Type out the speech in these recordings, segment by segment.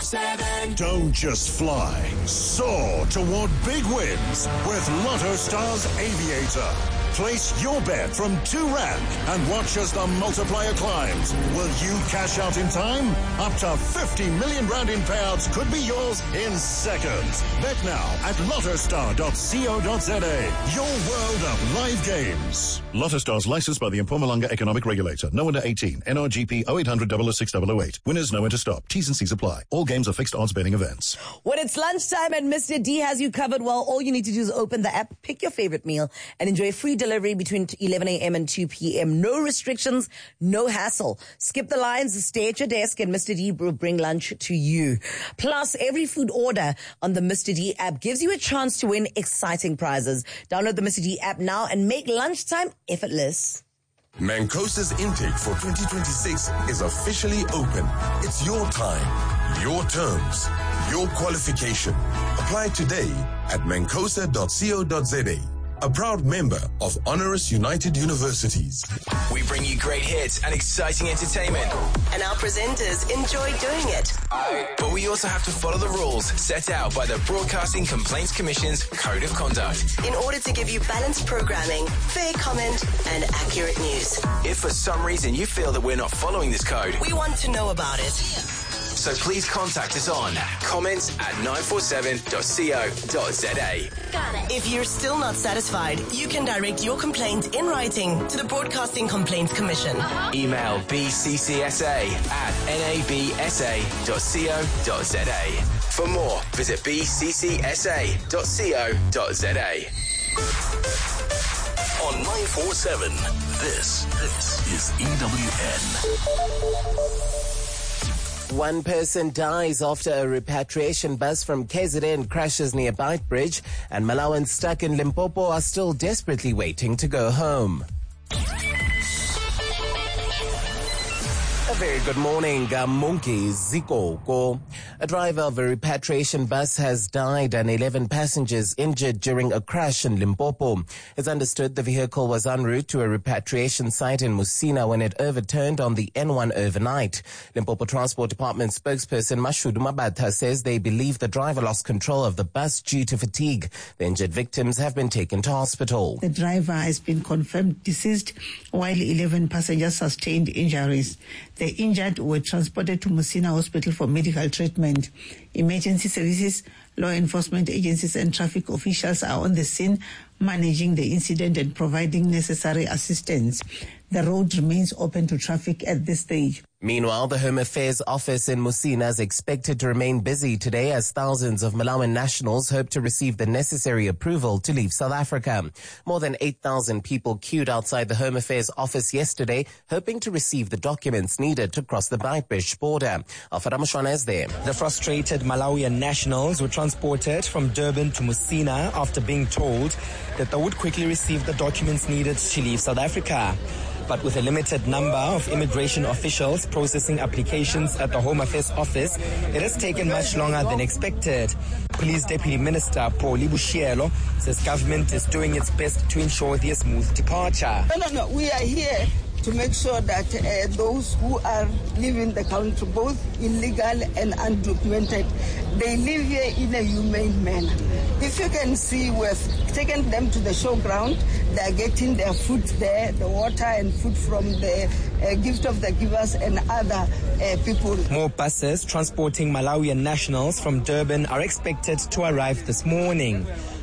94.7. Don't just fly. Soar toward big wins with Lotto Stars Aviator. Place your bet from R2 and watch as the multiplier climbs. Will you cash out in time? Up to 50 million rand in payouts could be yours in seconds. Bet now at lottostar.co.za. Your world of live games. Lotto Stars licensed by the Mpumalanga Economic Regulator. No under 18. NRGP 0800 006 Winners know when to stop. T's and C's apply. All games are fixed odds betting events. When it's lunchtime and Mr. D has you covered, well, all you need to do is open the app, pick your favorite meal, and enjoy free delivery between 11 a.m. and 2 p.m. No restrictions, no hassle. Skip the lines, stay at your desk, and Mr. D will bring lunch to you. Plus, every food order on the Mr. D app gives you a chance to win exciting prizes. Download the Mr. D app now and make lunchtime effortless. Mancosa's intake for 2026 is officially open. It's your time, your terms, your qualification. Apply today at mancosa.co.za. A proud member of Honoris United Universities. We bring you great hits and exciting entertainment. And our presenters enjoy doing it. But we also have to follow the rules set out by the Broadcasting Complaints Commission's Code of Conduct. In order to give you balanced programming, fair comment, and accurate news. If for some reason you feel that we're not following this code, we want to know about it. So please contact us on comments@947.co.za. Got it. If you're still not satisfied, you can direct your complaint in writing to the Broadcasting Complaints Commission. Email bccsa@nabsa.co.za. For more, visit bccsa.co.za. On 947, this is EWN. One person dies after a repatriation bus from KZN crashes near Beitbridge, and Malawans stuck in Limpopo are still desperately waiting to go home. A very good morning, Munki Zikoko. A driver of a repatriation bus has died and 11 passengers injured during a crash in Limpopo. It's understood the vehicle was en route to a repatriation site in Musina when it overturned on the N1 overnight. Limpopo Transport Department spokesperson Mashudu Mabata says they believe the driver lost control of the bus due to fatigue. The injured victims have been taken to hospital. The driver has been confirmed deceased, while 11 passengers sustained injuries. The injured were transported to Musina Hospital for medical treatment. Emergency services, law enforcement agencies and traffic officials are on the scene, managing the incident and providing necessary assistance. The road remains open to traffic at this stage. Meanwhile, the Home Affairs Office in Musina is expected to remain busy today as thousands of Malawian nationals hope to receive the necessary approval to leave South Africa. More than 8,000 people queued outside the Home Affairs Office yesterday, hoping to receive the documents needed to cross the Beitbridge border. Alfred Amashwana is there. The frustrated Malawian nationals were transported from Durban to Musina after being told that they would quickly receive the documents needed to leave South Africa. But with a limited number of immigration officials processing applications at the Home Affairs Office, it has taken much longer than expected. Police Deputy Minister Paul Bushielo says government is doing its best to ensure their smooth departure. No, we are here to make sure that those who are leaving the country, both illegal and undocumented, they live here in a humane manner. If you can see, we've taken them to the showground. They are getting their food there, the water and food from the gift of the givers and other people. More buses transporting Malawian nationals from Durban are expected to arrive this morning.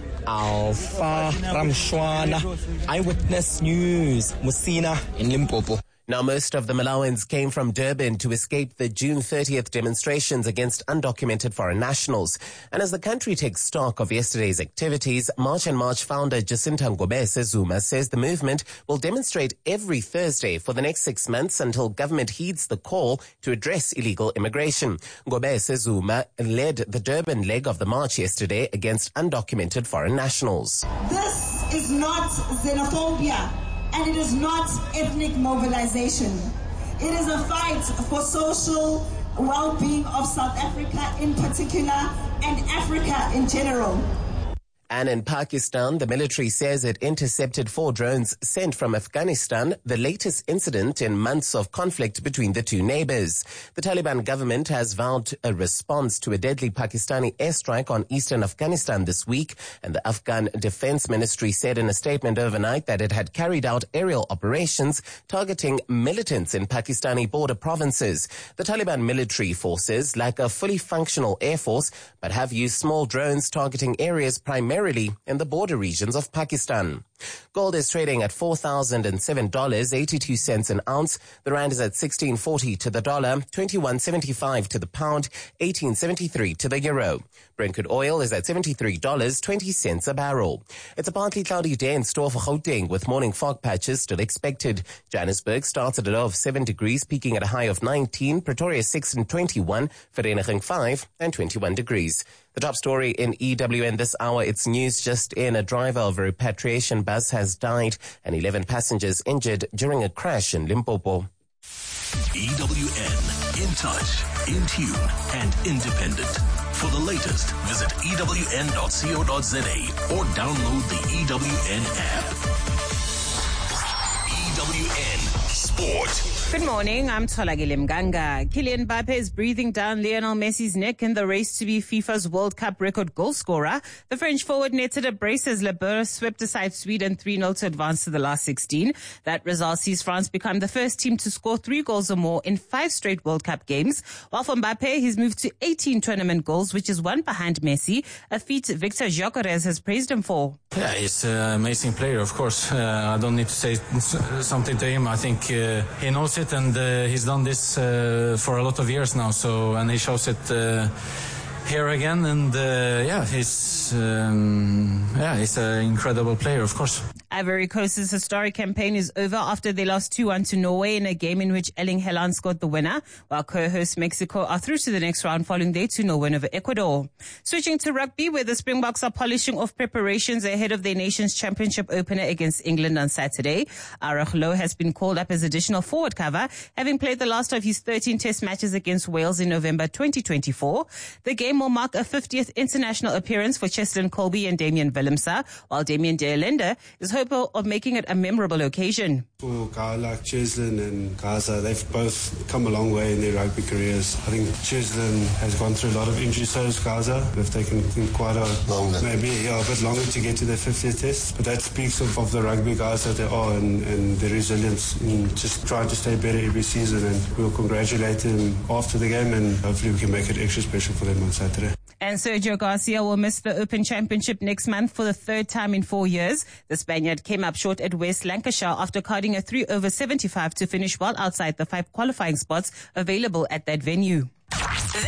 Alpha Ramshwana, Eyewitness News, Musina in Limpopo. Now, most of the Malawans came from Durban to escape the June 30th demonstrations against undocumented foreign nationals. And as the country takes stock of yesterday's activities, March and March founder Jacinta Ngobese Zuma says the movement will demonstrate every Thursday for the next 6 months until government heeds the call to address illegal immigration. Ngobese Zuma led the Durban leg of the march yesterday against undocumented foreign nationals. This is not xenophobia. And it is not ethnic mobilization. It is a fight for social well-being of South Africa in particular and Africa in general. And in Pakistan, the military says it intercepted 4 drones sent from Afghanistan, the latest incident in months of conflict between the two neighbors. The Taliban government has vowed a response to a deadly Pakistani airstrike on eastern Afghanistan this week, and the Afghan Defense Ministry said in a statement overnight that it had carried out aerial operations targeting militants in Pakistani border provinces. The Taliban military forces lack a fully functional air force, but have used small drones targeting areas primarily in the border regions of Pakistan. Gold is trading at $4,007.82 an ounce. The rand is at 16.40 to the dollar, 21.75 to the pound, 18.73 to the euro. Brent crude oil is at $73.20 a barrel. It's a partly cloudy day in store for Gauteng, with morning fog patches still expected. Johannesburg starts at a low of 7 degrees, peaking at a high of 19. Pretoria 6 and 21. Vereeniging 5 and 21 degrees. The top story in EWN this hour, it's news just in. A driver of a repatriation bus has died and 11 passengers injured during a crash in Limpopo. EWN, in touch, in tune, and independent. For the latest, visit ewn.co.za or download the EWN app. EWN Sport. Good morning, I'm Tolagile Mganga. Kylian Mbappe is breathing down Lionel Messi's neck in the race to be FIFA's World Cup record goal scorer. The French forward netted a brace as Le Boeuf swept aside Sweden 3-0 to advance to the last 16. That result sees France become the first team to score 3 goals or more in 5 straight World Cup games. While for Mbappe, he's moved to 18 tournament goals, which is 1 behind Messi, a feat Victor Gyökeres has praised him for. Yeah, he's an amazing player, of course. I don't need to say something to him. I think he knows it, and he's done this for a lot of years now. And he shows it here again. And he's an incredible player, of course. Ivory Coast's historic campaign is over after they lost 2-1 to Norway in a game in which Erling Haaland scored the winner, while co-host Mexico are through to the next round following their 2-0 win over Ecuador. Switching to rugby, where the Springboks are polishing off preparations ahead of their nation's championship opener against England on Saturday. Arach Lowe has been called up as additional forward cover, having played the last of his 13 test matches against Wales in November 2024. The game will mark a 50th international appearance for Cheslin Kolbe and Damian Willemse, while Damien de Allende is hopeful of making it a memorable occasion. For guys like Cheslin and Gaza, they've both come a long way in their rugby careers. I think Cheslin has gone through a lot of injuries, so has Gaza. They've taken quite a bit longer to get to their 50th test. But that speaks of the rugby guys that they are and their resilience in just trying to stay better every season. And we'll congratulate them after the game, and hopefully we can make it extra special for them on Saturday. And Sergio Garcia will miss the Open Championship next month for the 3rd time in 4 years. The Spaniard came up short at West Lancashire after carding a 3/75 to finish well outside the 5 qualifying spots available at that venue.